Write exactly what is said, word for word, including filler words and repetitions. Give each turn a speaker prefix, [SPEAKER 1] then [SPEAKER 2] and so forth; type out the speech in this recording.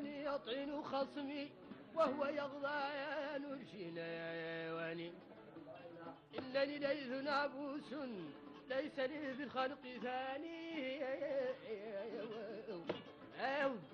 [SPEAKER 1] إنني يطعن خصمي وهو يغضيان الجنان، إنني ليث نابوس ليس لي في الخلق ثاني.